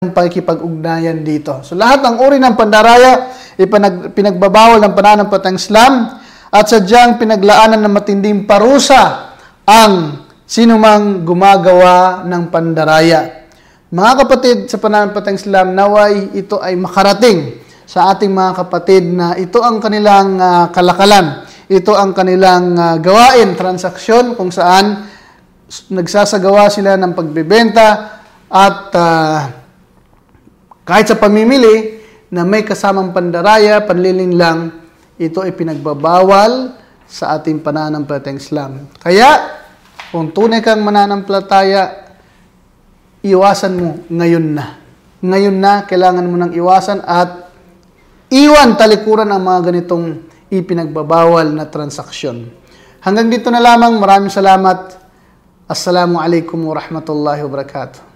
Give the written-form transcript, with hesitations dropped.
pakikipag-ugnayan dito. So lahat ng uri ng pandaraya pinagbabawal ng pananampalatayang Islam at sadyang pinaglaanan ng matinding parusa ang sinumang gumagawa ng pandaraya. Mga kapatid sa pananampalatayang Islam, naway ito ay makarating sa ating mga kapatid na ito ang kanilang kalakalan, ito ang kanilang gawain, transaksyon kung saan nagsasagawa sila ng pagbebenta at kahit sa pamimili na may kasamang pandaraya, panliling lang, ito ay pinagbabawal sa ating pananampalatayang Islam. Kaya, kung tunay kang mananampalataya, iwasan mo ngayon na. Ngayon na, kailangan mo nang iwasan at iwan talikuran ang mga ganitong ipinagbabawal na transaksyon. Hanggang dito na lamang. Maraming salamat. Assalamualaikum warahmatullahi wabarakatuh.